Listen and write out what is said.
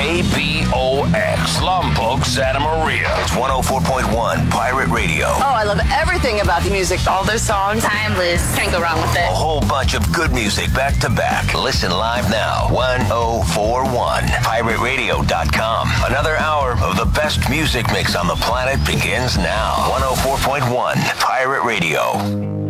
KBOX, Lompoc, Santa Maria. It's 104.1 Pirate Radio. Oh, I love everything about the music. All their songs, timeless. Can't go wrong with it. A whole bunch of good music back to back. Listen live now. 1041 PirateRadio.com. Another hour of the best music mix on the planet begins now. 104.1 Pirate Radio.